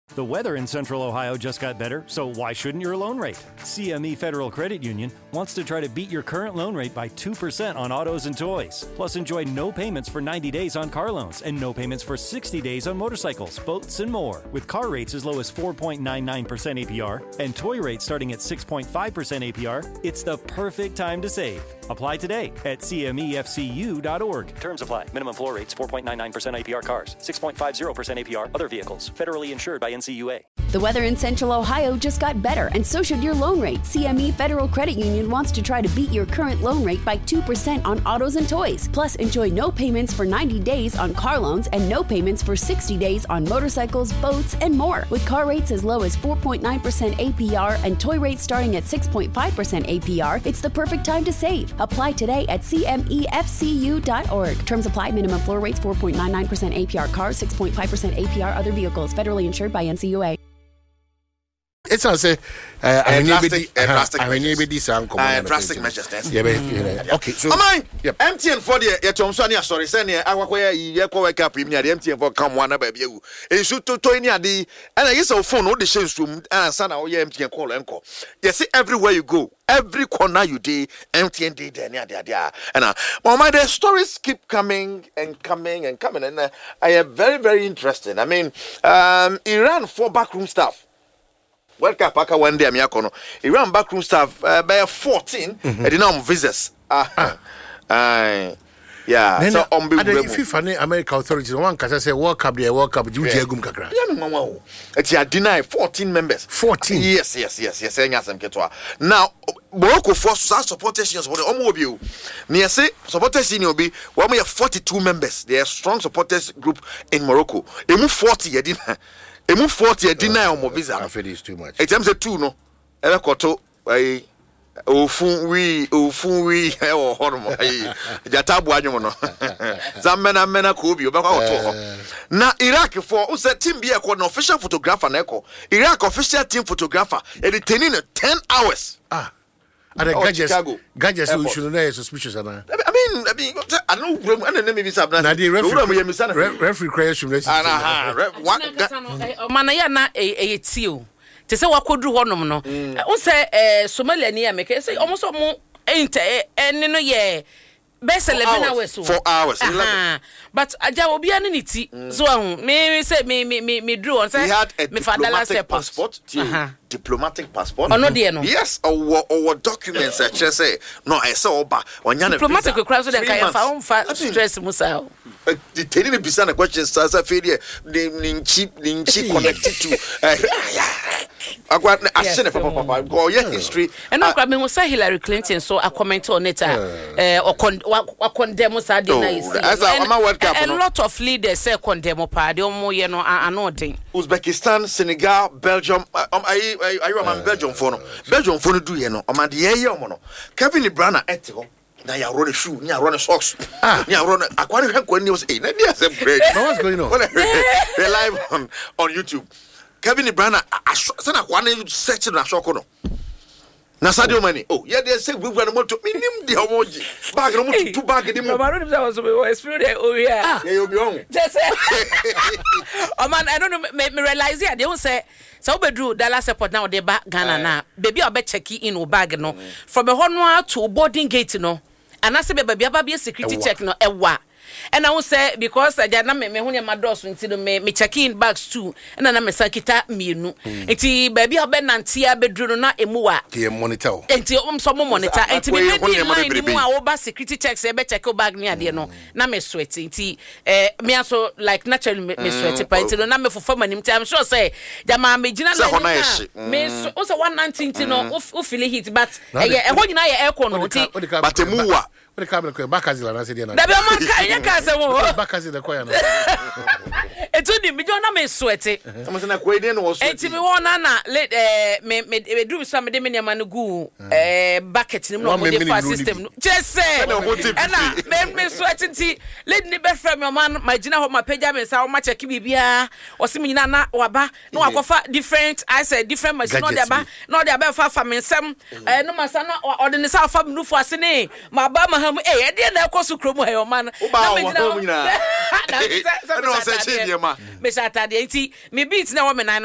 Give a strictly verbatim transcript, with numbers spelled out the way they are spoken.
The weather in Central Ohio just got better, so why shouldn't your loan rate? C M E Federal Credit Union wants to try to beat your current loan rate by two percent on autos and toys. Plus, enjoy no payments for ninety days on car loans and no payments for sixty days on motorcycles, boats, and more. With car rates as low as four point nine nine percent A P R and toy rates starting at six point five percent A P R, it's the perfect time to save. Apply today at C M E F C U dot org. Terms apply. Minimum floor rates four point nine nine percent A P R cars, six point five zero percent A P R other vehicles. Federally insured by N C U A. The weather in Central Ohio just got better, and so should your loan rate. C M E Federal Credit Union wants to try to beat your current loan rate by two percent on autos and toys. Plus, enjoy no payments for ninety days on car loans and no payments for sixty days on motorcycles, boats, and more. With car rates as low as four point nine percent A P R and toy rates starting at six point five percent A P R, it's the perfect time to save. Apply today at C M E F C U dot org. Terms apply. Minimum floor rates four point nine nine percent A P R cars, six point five percent A P R other vehicles. Federally insured by N C U A. It's not say uh, I mean drastic, uh, drastic I mean maybe this uncle uh, drastic measures. Yeah, yeah. Okay, so am yep. M T N for the ya Thomson ya sorry say ne akwakoya ye ko wake up premier the M T N for come one na ba bia wu. Ensu to to ni ade and you say phone no dey share strom answer na wo M T N call enko. You see everywhere you go, every corner you dey M T N dey there ni ade ade and uh, well, my the stories keep coming and coming and coming and uh, I am very very interesting. I mean, um Iran for backroom staff. World Cup aka one day amia kono Iran backroom staff uh, by fourteen mm-hmm. and now visitors ah uh, uh, yeah then so on be FIFA ne American authorities one can say World Cup the World Cup you jegum kakra yeah no mama it's ya deny fourteen members fourteen yes yes yes yes enya sem ketwa now Morocco force supporters for the omo obi o me say supporters ni obi we am forty-two members they are strong supporters group in Morocco emu forty ye deny emu forty e deny on visa. I feel it's too much. It terms two no. Ebe koto ai ofun wi ofun wi e wo hono ai jata bu anwom no. Zamena mena ko obi obekwa koto. Na Iraq for who said team be e ko no official photographer na e ko. Iraq official team photographer e dey ten ten hours. Ah. And the gadgets, gadgets who should know suspicious. I mean, I mean, I don't know. I don't know. Maybe something. Now the referee, referee creation. Ah, what? Manaya na a tio. To say what could do one no. I say eh Somalia ni America. Say almost mo ain't eh no yeah. Best eleven hours. Four hours. But aja obi ani niti. So me say me me me me drew on say me diplomatic passport. Diplomatic passport. Oh no dear no. Yes, or or documents that just say no I saw oba. Diplomatic crowd so dem can fa fa stress musa. The telling the bisa na question stars failure the ninchi ninchi connected to agwa asene papa papa go your history. And no crowd me who say Hillary Clinton so I comment on it eh or condemn us ade na isi. And a lot of leaders say condemn pa de omo ye no anoden. Uzbekistan, Senegal, Belgium um I I am Belgium for no. Belgium for no do ye no. Am de ye omo no. Kevin De Bruyne ete ho. Na ya run shoe, na run socks. Ah, na run akwari hekwa ni was eh na dey say break. What's going on? They live on on YouTube. Kevin De Bruyne say na kwa na search na shoko no. Na Sadio Mane. Oh, yeah they say we were moto minim de omoji. Bag no moto two bag de mo. Mama no be was we experience oh yeah. Yeah, you be on. Just say. Oh man, I don't know me, me realize here they won't say so we do Dallas airport now they back Ghana na. Baby I be check in o bag no. From a honwa to boarding gate no. And I say baby aba be security check no ewa. And I will say because I na me me hu my doors nti me me check in bags too and na me sakita mienu nti baby obe nantia bedru na emuwa ke monitor nti um so mo monitor nti me dey line mu a oba security checks e be check bag ni ade no na me sweat nti eh me aso like naturally me sweat pa nti no na me fofa manim nti I'm sure say jama me gina na me so so one ninety nti no o feel heat but eh e ho nyina ye aircon no nti but emuwa what the camera ko bakazila na se dia na da be man kan ya ka se wo bakazila ko ya no etu di mi jo na me sweat am se na ko ide no wo sweat enti mi wona na eh me me do so me de me niam no gu eh bucket ni no mo de fa system no just say na me me sweat enti lady ni be frame me man ma gina ho ma page me sa o ma check bibia o se me nyina na waba no akofa different I said different machine no de ba no de ba fa fa me nsem eh no ma sa na o de ni sa fa me no fu ase ni ma ba ma eh e de na ekosu kromu he o man na me gina na me say say me sa atade enti me beat na wo me nan